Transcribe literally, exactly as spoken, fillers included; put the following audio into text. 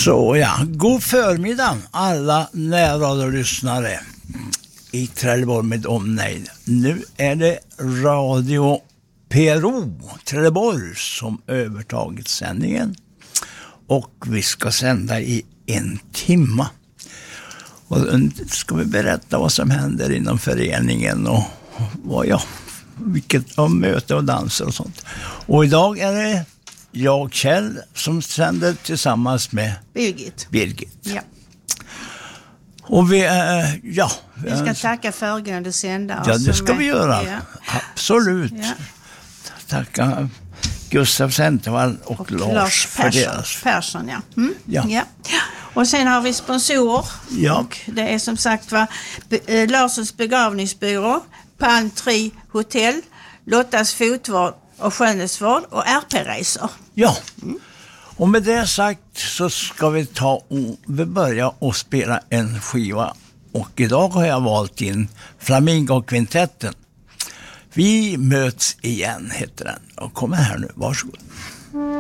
Så ja, god förmiddag alla närradiolyssnare i Trelleborg med omnejd. Nu är det Radio P R O Trelleborg som övertagit sändningen. Och vi ska sända i en timma. Och ska vi berätta vad som händer inom föreningen och vad ja, vilket av möte och danser och sånt. Och idag är det jag, Kjell, som sänder tillsammans med Birgit. Birgit. Ja. Och vi är, ja. Vi ska tacka föregående sändare. Ja, det ska vi göra. Ja. Absolut. Ja. Tacka Gustav Centervall och, och Lars, Lars för Persson, deras. Persson ja. Mm. Ja. Ja. Och sen har vi sponsorer. Ja. Och det är som sagt var Be- Larsens begravningsbyrå, Palm Tree Hotel, Lottas fotvård och skönhetsvård och R P-resor. Ja. Mm. Och med det sagt så ska vi ta och vi börja och spela en skiva. Och idag har jag valt in Flamingo-kvintetten. Vi möts igen heter den. Och kom här nu, varsågod.